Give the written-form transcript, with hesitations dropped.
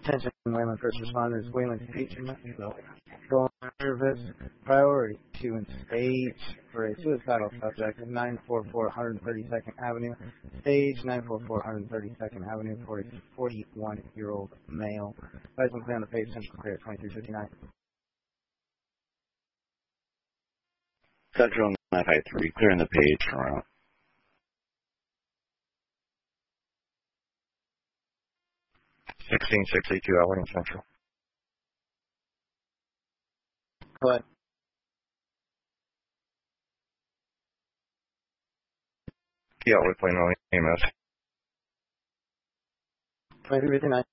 Attention, Wayland first responders, Wayland Beach, going service priority to and stage for a suicidal subject at 944 132nd Avenue. Stage 944 132nd Avenue for a 41-year-old male. License on the page, Central Clear 2359. Central 953, clearing the page for route. 16682 Allen Central. Go ahead. Yeah, we're playing on EMS. 2359.